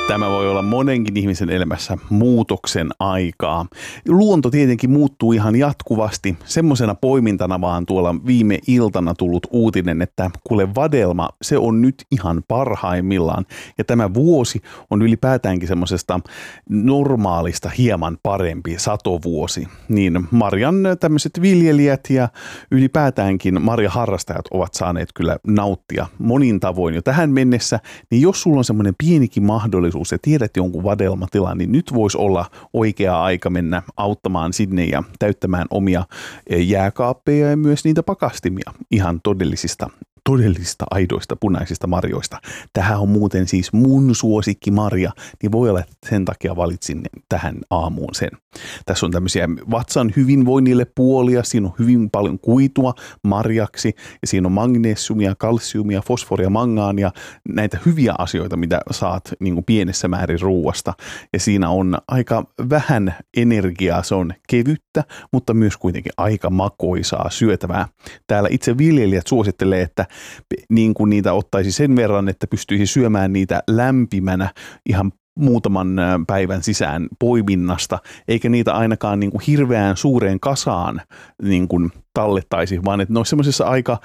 Tämä voi olla monenkin ihmisen elämässä muutoksen aikaa. Luonto tietenkin muuttuu ihan jatkuvasti. Semmoisena poimintana vaan tuolla viime iltana tullut uutinen, että kuule vadelma, se on nyt ihan parhaimmillaan. Ja tämä vuosi on ylipäätäänkin semmoisesta normaalista hieman parempi satovuosi. Niin marjan tämmöiset viljelijät ja ylipäätäänkin marjaharrastajat ovat saaneet kyllä nauttia monin tavoin jo tähän mennessä. Niin jos sulla on semmoinen pienikin mahdollisuus ja tiedät jonkun vadelmatilan, niin nyt voisi olla oikea aika mennä auttamaan sinne ja täyttämään omia jääkaappeja ja myös niitä pakastimia ihan todellisista aidoista punaisista marjoista. Tähän on muuten siis mun suosikkimarja, niin voi olla, että sen takia valitsin tähän aamuun sen. Tässä on tämmöisiä vatsan hyvinvoinnille puolia, siinä on hyvin paljon kuitua marjaksi ja siinä on magnesiumia, kalsiumia, fosforia, mangaania, näitä hyviä asioita, mitä saat niin kuin pienessä määrin ruuasta. Ja siinä on aika vähän energiaa, se on kevyttä, mutta myös kuitenkin aika makoisaa syötävää. Täällä itse viljelijät suosittelee, että niin kuin niitä ottaisi sen verran, että pystyisi syömään niitä lämpimänä ihan muutaman päivän sisään poiminnasta, eikä niitä ainakaan niin kuin hirveän suureen kasaan niin kuin tallettaisi, vaan että ne olisi semmoisessa aika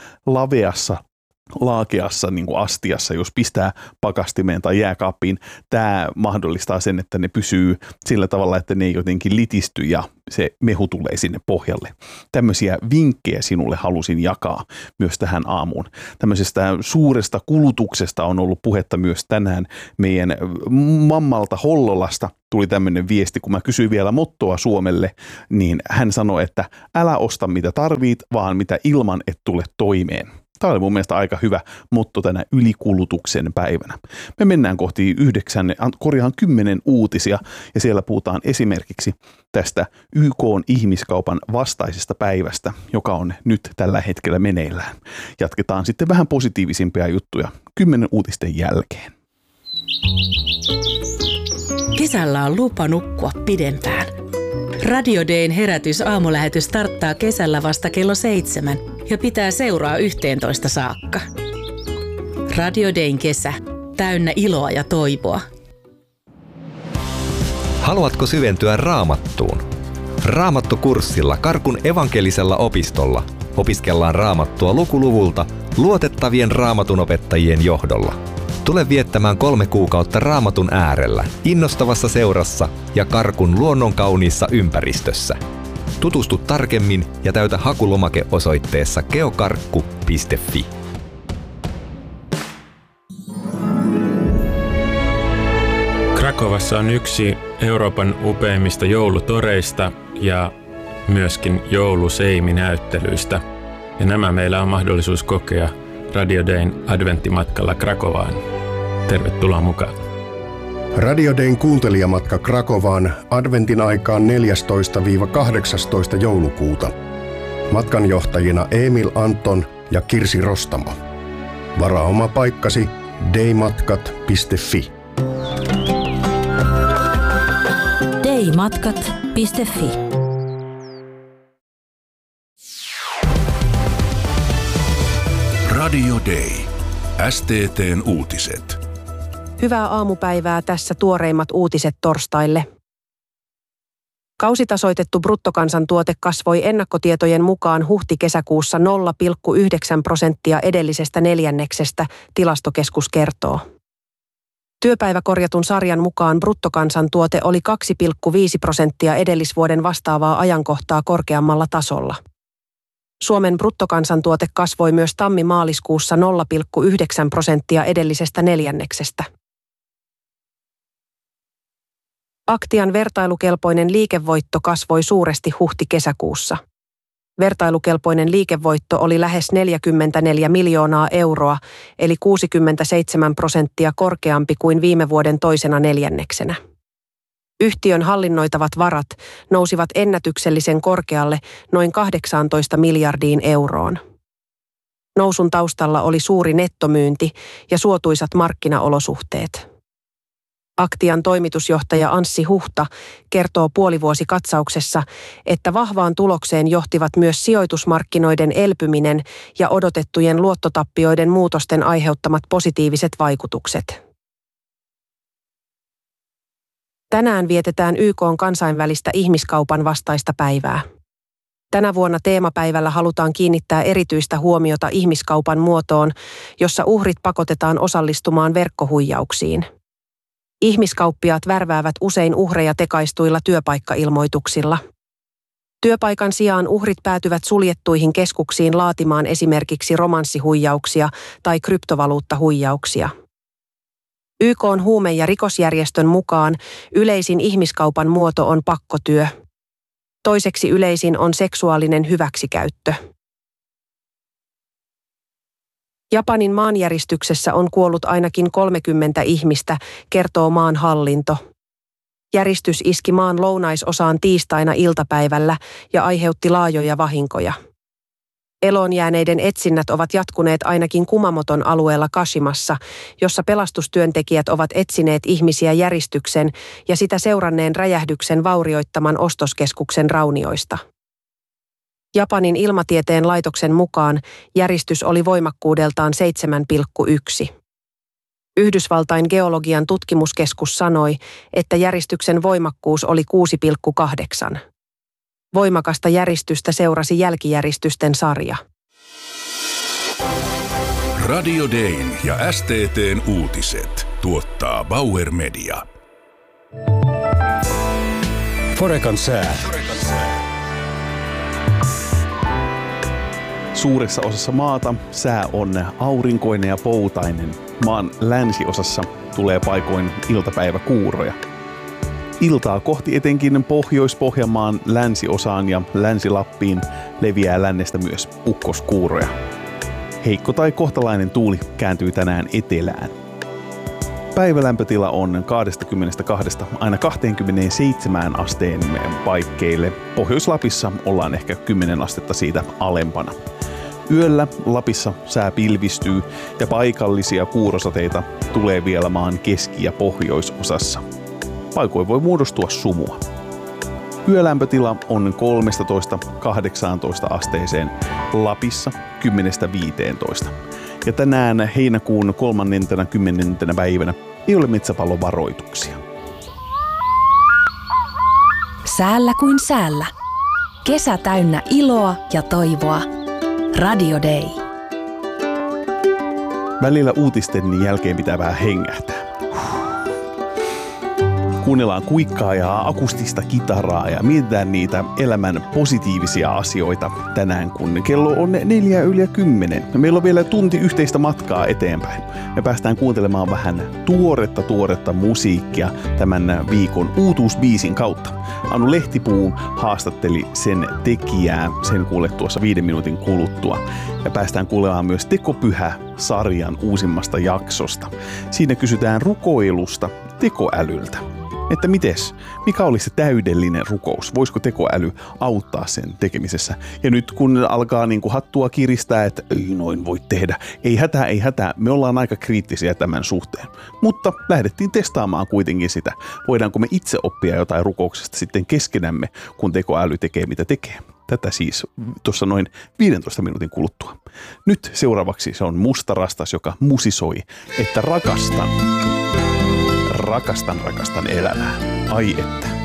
laakeassa niin kuin astiassa, jos pistää pakastimeen tai jääkaappiin. Tämä mahdollistaa sen, että ne pysyy sillä tavalla, että ne ei jotenkin litisty ja se mehu tulee sinne pohjalle. Tämmöisiä vinkkejä sinulle halusin jakaa myös tähän aamuun. Tämmöisestä suuresta kulutuksesta on ollut puhetta myös tänään meidän mammalta Hollolasta. Tuli tämmöinen viesti, kun mä kysyin vielä mottoa Suomelle, niin hän sanoi, että älä osta mitä tarvit, vaan mitä ilman et tule toimeen. Tämä oli mun mielestä aika hyvä motto tänä ylikulutuksen päivänä. Me mennään kohti 10 uutisia ja siellä puhutaan esimerkiksi tästä YK:n ihmiskaupan vastaisesta päivästä, joka on nyt tällä hetkellä meneillään. Jatketaan sitten vähän positiivisimpia juttuja 10 uutisten jälkeen. Kesällä on lupa nukkua pidempään. Radio Dayn herätys-aamulähetys starttaa kesällä vasta kello 7 ja pitää seuraa 11 saakka. Radio Dayn kesä, täynnä iloa ja toivoa. Haluatko syventyä Raamattuun? Raamattukurssilla Karkun evankelisella opistolla opiskellaan Raamattua lukuluvulta luotettavien raamatunopettajien johdolla. Tule viettämään 3 kuukautta Raamatun äärellä, innostavassa seurassa ja Karkun luonnonkauniissa ympäristössä. Tutustu tarkemmin ja täytä hakulomake osoitteessa geokarkku.fi. Krakovassa on yksi Euroopan upeimmista joulutoreista ja myöskin jouluseiminäyttelyistä. Ja nämä meillä on mahdollisuus kokea Radio Dayn adventtimatkalla Krakovaan. Tervetuloa mukaan. Radio Dayn kuuntelijamatka Krakovaan adventin aikaan 14-18 joulukuuta. Matkanjohtajina Emil Anton ja Kirsi Rostamo. Varaa oma paikkasi daymatkat.fi. daymatkat.fi. Radio Day. STT:n uutiset. Hyvää aamupäivää, tässä tuoreimmat uutiset torstaille. Kausitasoitettu bruttokansantuote kasvoi ennakkotietojen mukaan huhti-kesäkuussa 0,9% edellisestä neljänneksestä, Tilastokeskus kertoo. Työpäiväkorjatun sarjan mukaan bruttokansantuote oli 2,5% edellisvuoden vastaavaa ajankohtaa korkeammalla tasolla. Suomen bruttokansantuote kasvoi myös tammi-maaliskuussa 0,9% edellisestä neljänneksestä. Aktian vertailukelpoinen liikevoitto kasvoi suuresti huhti-kesäkuussa. Vertailukelpoinen liikevoitto oli lähes 44 miljoonaa euroa, eli 67% korkeampi kuin viime vuoden toisena neljänneksenä. Yhtiön hallinnoitavat varat nousivat ennätyksellisen korkealle noin 18 miljardiin euroon. Nousun taustalla oli suuri nettomyynti ja suotuisat markkinaolosuhteet. Aktian toimitusjohtaja Anssi Huhta kertoo puolivuosikatsauksessa, että vahvaan tulokseen johtivat myös sijoitusmarkkinoiden elpyminen ja odotettujen luottotappioiden muutosten aiheuttamat positiiviset vaikutukset. Tänään vietetään YK:n kansainvälistä ihmiskaupan vastaista päivää. Tänä vuonna teemapäivällä halutaan kiinnittää erityistä huomiota ihmiskaupan muotoon, jossa uhrit pakotetaan osallistumaan verkkohuijauksiin. Ihmiskauppiaat värväävät usein uhreja tekaistuilla työpaikkailmoituksilla. Työpaikan sijaan uhrit päätyvät suljettuihin keskuksiin laatimaan esimerkiksi romanssihuijauksia tai kryptovaluuttahuijauksia. YK:n huume- ja rikosjärjestön mukaan yleisin ihmiskaupan muoto on pakkotyö. Toiseksi yleisin on seksuaalinen hyväksikäyttö. Japanin maanjäristyksessä on kuollut ainakin 30 ihmistä, kertoo maan hallinto. Järistys iski maan lounaisosaan tiistaina iltapäivällä ja aiheutti laajoja vahinkoja. Eloon jääneiden etsinnät ovat jatkuneet ainakin Kumamoton alueella Kashimassa, jossa pelastustyöntekijät ovat etsineet ihmisiä järistyksen ja sitä seuranneen räjähdyksen vaurioittaman ostoskeskuksen raunioista. Japanin ilmatieteen laitoksen mukaan järistys oli voimakkuudeltaan 7,1. Yhdysvaltain geologian tutkimuskeskus sanoi, että järistyksen voimakkuus oli 6,8. Voimakasta järistystä seurasi jälkijäristysten sarja. Radio Dayn ja STT:n uutiset tuottaa Bauer Media. Forekan sää. Suuressa osassa maata sää on aurinkoinen ja poutainen. Maan länsiosassa tulee paikoin iltapäiväkuuroja. Iltaa kohti etenkin Pohjois-Pohjanmaan länsiosaan ja Länsi-Lappiin leviää lännestä myös ukkoskuuroja. Heikko tai kohtalainen tuuli kääntyy tänään etelään. Päivälämpötila on 22 aina 27 asteen paikkeille. Pohjois-Lapissa ollaan ehkä 10 astetta siitä alempana. Yöllä Lapissa sää pilvistyy ja paikallisia kuurosateita tulee vielä maan keski- ja pohjoisosassa. Paikoin voi muodostua sumua. Yölämpötila on 13-18 asteeseen, Lapissa 10-15. Ja tänään heinäkuun 30. päivänä ei ole metsäpalovaroituksia. Säällä kuin säällä. Kesä täynnä iloa ja toivoa. Radio Day. Välillä uutisten jälkeen pitää vähän hengähtää. Kuunnellaan kuikkaa ja akustista kitaraa ja mietitään niitä elämän positiivisia asioita tänään, kun kello on 9:04. Meillä on vielä tunti yhteistä matkaa eteenpäin. Me päästään kuuntelemaan vähän tuoretta musiikkia tämän viikon uutuusbiisin kautta. Anu Lehtipuu haastatteli sen tekijää, sen kuulet tuossa 5 minuutin kuluttua. Ja päästään kuulemaan myös Tekopyhä-sarjan uusimmasta jaksosta. Siinä kysytään rukoilusta tekoälyltä. Että mikä olisi se täydellinen rukous? Voisiko tekoäly auttaa sen tekemisessä? Ja nyt kun alkaa hattua kiristää, että ei noin voi tehdä. Ei hätää. Me ollaan aika kriittisiä tämän suhteen. Mutta lähdettiin testaamaan kuitenkin sitä. Voidaanko me itse oppia jotain rukouksesta sitten keskenämme, kun tekoäly tekee mitä tekee? Tätä siis tuossa noin 15 minuutin kuluttua. Nyt seuraavaksi se on Musta Rastas, joka musisoi, että rakastan elämää. Ai että.